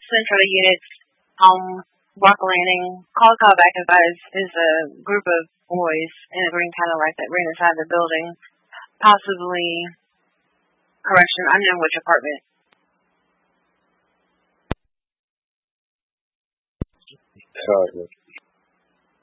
Central units on Barker Landing. Call back is a group of boys in a green Cadillac that ran inside the building. Possibly, correction, I know which apartment. Sorry.